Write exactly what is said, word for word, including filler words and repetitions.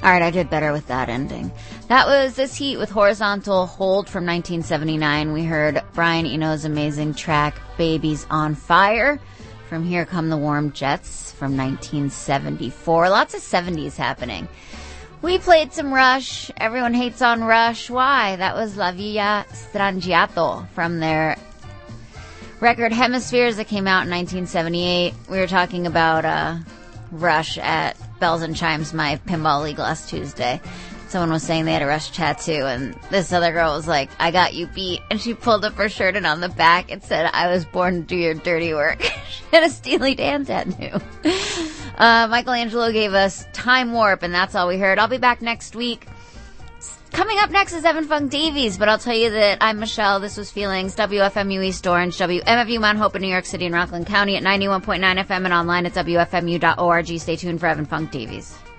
All right, I did better with that ending. That was This Heat with Horizontal Hold from nineteen seventy-nine. We heard Brian Eno's amazing track, Babies on Fire, from Here Come the Warm Jets from nineteen seventy-four. Lots of seventies happening. We played some Rush. Everyone hates on Rush. Why? That was La Villa Strangiato from their record Hemispheres that came out in nineteen seventy-eight. We were talking about uh, Rush at Bells and Chimes, my Pinball League last Tuesday. Someone was saying they had a Rush tattoo, and this other girl was like, I got you beat. And she pulled up her shirt, and on the back it said, I was born to do your dirty work. She had a Steely Dan tattoo. Uh, Michelangelo gave us Time Warp, and that's all we heard. I'll be back next week. Coming up next is Evan Funk Davies, but I'll tell you that I'm Michelle. This was Feelings, W F M U East Orange, W M F U Mount Hope in New York City and Rockland County at ninety-one point nine F M and online at W F M U dot org. Stay tuned for Evan Funk Davies.